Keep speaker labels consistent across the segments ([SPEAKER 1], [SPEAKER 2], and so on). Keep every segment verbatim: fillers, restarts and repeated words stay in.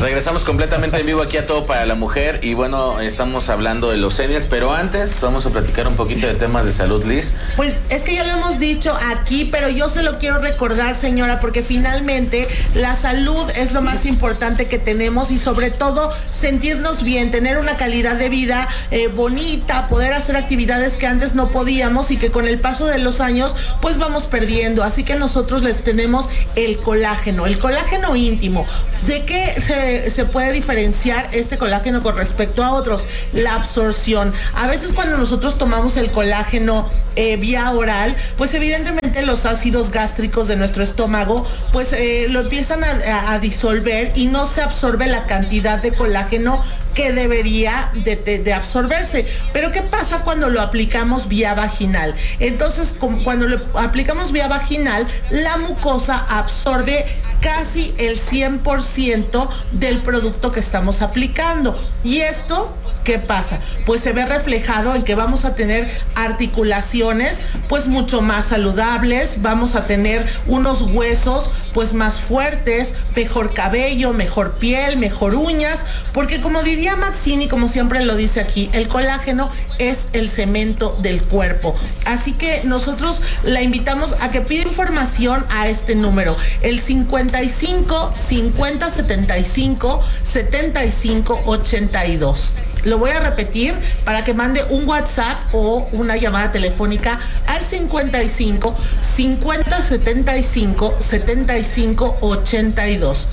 [SPEAKER 1] Regresamos completamente en vivo aquí a Todo para la Mujer y bueno, estamos hablando de los seniors, pero antes vamos a platicar un poquito de temas de salud, Liz.
[SPEAKER 2] Pues es que ya lo hemos dicho aquí, pero yo se lo quiero recordar, señora, porque finalmente la salud es lo más importante que tenemos y sobre todo sentirnos bien, tener una calidad de vida eh, bonita, poder hacer actividades que antes no podíamos y que con el paso de los años pues vamos perdiendo. Así que nosotros les tenemos el colágeno, el colágeno íntimo. ¿De qué se, se puede diferenciar este colágeno con respecto a otros? La absorción. A veces cuando nosotros tomamos el colágeno eh, vía oral, pues evidentemente los ácidos gástricos de nuestro estómago pues eh, lo empiezan a, a, a disolver y no se absorbe la cantidad de colágeno que debería de, de, de absorberse. Pero ¿qué pasa cuando lo aplicamos vía vaginal? Entonces, cuando lo aplicamos vía vaginal, la mucosa absorbe casi el cien por ciento del producto que estamos aplicando. Y esto, ¿qué pasa? Pues se ve reflejado en que vamos a tener articulaciones pues mucho más saludables, vamos a tener unos huesos pues más fuertes, mejor cabello, mejor piel, mejor uñas, porque como diría Maxini, como siempre lo dice aquí, el colágeno es el cemento del cuerpo. Así que nosotros la invitamos a que pida información a este número, el cincuenta y cinco, cincuenta, setenta y cinco, setenta y cinco, ochenta y dos. Lo voy a repetir para que mande un WhatsApp o una llamada telefónica al cincuenta y cinco, cincuenta, setenta y cinco, setenta y cinco, ochenta y dos.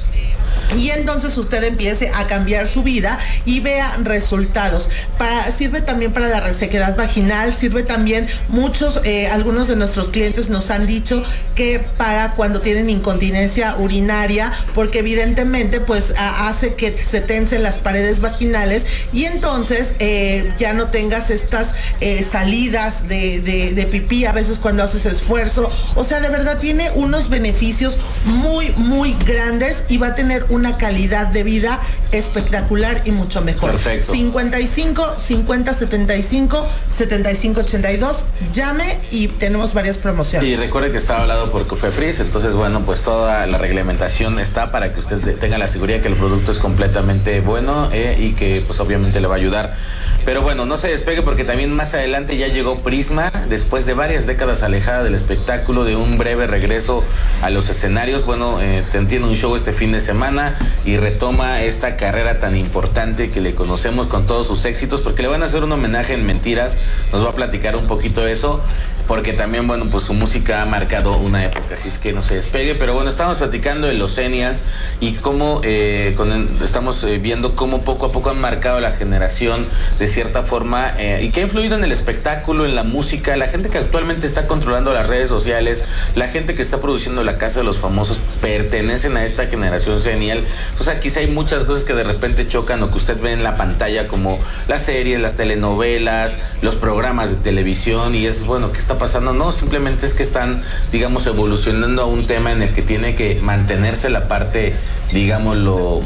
[SPEAKER 2] Y entonces usted empiece a cambiar su vida y vea resultados. Para, sirve también para la resequedad vaginal, sirve también muchos, eh, algunos de nuestros clientes nos han dicho que para cuando tienen incontinencia urinaria, porque evidentemente pues a, hace que se tensen las paredes vaginales y entonces eh, ya no tengas estas eh, salidas de, de, de pipí a veces cuando haces esfuerzo. O sea, de verdad tiene unos beneficios muy, muy grandes y va a tener una calidad de vida espectacular y mucho mejor.
[SPEAKER 1] Perfecto.
[SPEAKER 2] cincuenta y cinco, cincuenta, setenta y cinco, setenta y cinco, ochenta y dos. Llame y tenemos varias promociones.
[SPEAKER 1] Y recuerde que está hablado por Cofepris, entonces bueno, pues toda la reglamentación está para que usted tenga la seguridad que el producto es completamente bueno eh, y que pues obviamente le va a ayudar. Pero bueno, no se despegue porque también más adelante ya llegó Prisma, después de varias décadas alejada del espectáculo, de un breve regreso a los escenarios. Bueno, eh, tiene un show este fin de semana y retoma esta carrera tan importante que le conocemos con todos sus éxitos, porque le van a hacer un homenaje en Mentiras, nos va a platicar un poquito de eso, porque también, bueno, pues su música ha marcado una época, así es que no se despegue. Pero bueno, estamos platicando de los Senials y cómo eh, con el, estamos eh, viendo cómo poco a poco han marcado la generación de cierta forma eh, y que ha influido en el espectáculo, en la música, la gente que actualmente está controlando las redes sociales, la gente que está produciendo La Casa de los Famosos, pertenecen a esta generación Senial. O sea, quizá hay muchas cosas que de repente chocan o que usted ve en la pantalla, como las series, las telenovelas, los programas de televisión, y es bueno, ¿qué está pasando? No, simplemente es que están, digamos, evolucionando a un tema en el que tiene que mantenerse la parte, digámoslo,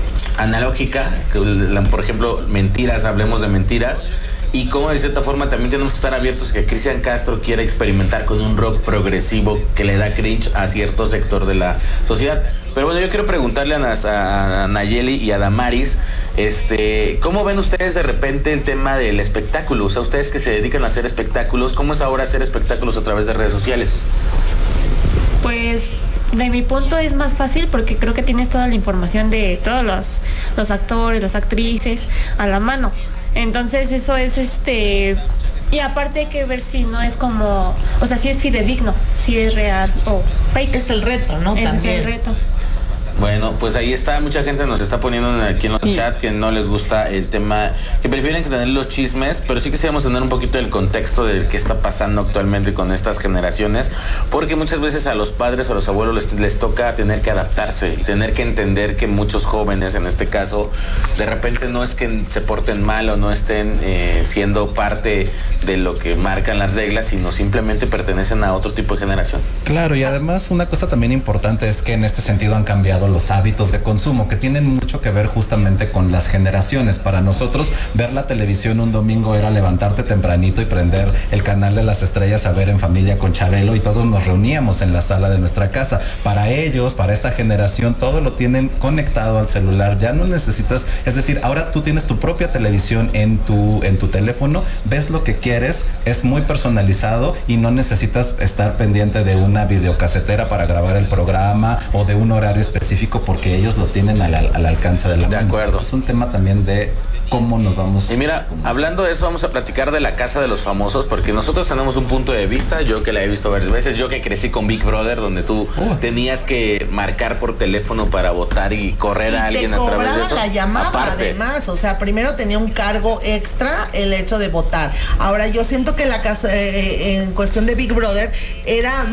[SPEAKER 1] analógica, que, por ejemplo, Mentiras, hablemos de Mentiras, y como de cierta forma también tenemos que estar abiertos a que Cristian Castro quiera experimentar con un rock progresivo que le da cringe a cierto sector de la sociedad. Pero bueno, yo quiero preguntarle a, a, a Nayeli y a Damaris, este, ¿cómo ven ustedes de repente el tema del espectáculo? O sea, ustedes que se dedican a hacer espectáculos, ¿cómo es ahora hacer espectáculos a través de redes sociales?
[SPEAKER 3] Pues de mi punto es más fácil porque creo que tienes toda la información de todos los, los actores, las actrices a la mano. Entonces eso es este... Y aparte hay que ver si no es como... O sea, si es fidedigno, si es real o fake.
[SPEAKER 2] Es el reto, ¿no?
[SPEAKER 3] Ese
[SPEAKER 2] También.
[SPEAKER 3] es el reto.
[SPEAKER 1] Bueno, pues ahí está, mucha gente nos está poniendo aquí en los sí. chat que no les gusta el tema, que prefieren tener los chismes, pero sí quisiéramos tener un poquito del contexto de qué está pasando actualmente con estas generaciones, porque muchas veces a los padres o a los abuelos les, les toca tener que adaptarse y tener que entender que muchos jóvenes, en este caso, de repente no es que se porten mal o no estén eh, siendo parte de lo que marcan las reglas, sino simplemente pertenecen a otro tipo de generación.
[SPEAKER 4] Claro, y además una cosa también importante es que en este sentido han cambiado los hábitos de consumo, que tienen mucho que ver justamente con las generaciones. Para nosotros, ver la televisión un domingo era levantarte tempranito y prender el canal de las estrellas a ver en familia con Chabelo, y todos nos reuníamos en la sala de nuestra casa. Para ellos, para esta generación, todo lo tienen conectado al celular. Ya no necesitas, es decir, ahora tú tienes tu propia televisión en tu, en tu teléfono, ves lo que quieres, es muy personalizado y no necesitas estar pendiente de una videocasetera para grabar el programa o de un horario específico, porque ellos lo tienen al, al alcance de la mano.
[SPEAKER 1] De acuerdo.
[SPEAKER 4] Es un tema también de cómo nos vamos.
[SPEAKER 1] Y mira, hablando de eso, vamos a platicar de la Casa de los Famosos, porque nosotros tenemos un punto de vista, yo que la he visto varias veces, yo que crecí con Big Brother, donde tú uh. tenías que marcar por teléfono para votar y correr
[SPEAKER 2] y
[SPEAKER 1] a alguien a través de eso.
[SPEAKER 2] La llamada,
[SPEAKER 1] aparte,
[SPEAKER 2] además, o sea, primero tenía un cargo extra el hecho de votar. Ahora yo siento que la casa, eh, en cuestión de Big Brother, era